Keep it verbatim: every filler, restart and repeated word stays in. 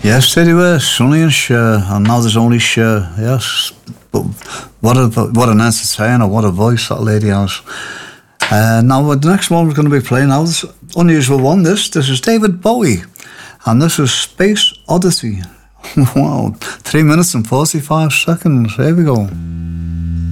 Yes, they were Sonny and Cher, and now there's only Cher. Yes, but what a what an entertainer, what a voice that lady has. Uh, now the next one we're going to be playing now is an unusual one. This this is David Bowie, and this is Space Odyssey. Wow, three minutes and forty-five seconds. Here we go.